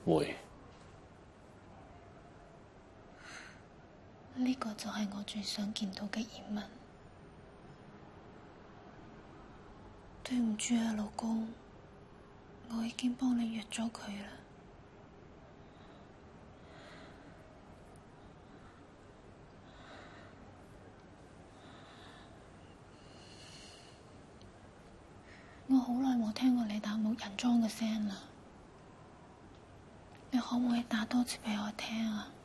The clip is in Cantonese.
會。 呢個就係我最想見到嘅葉問。對唔住啊，老公，我已經幫你約咗佢啦。我好耐冇聽過你打木人樁嘅聲啦，你可唔可以打多次畀我聽啊？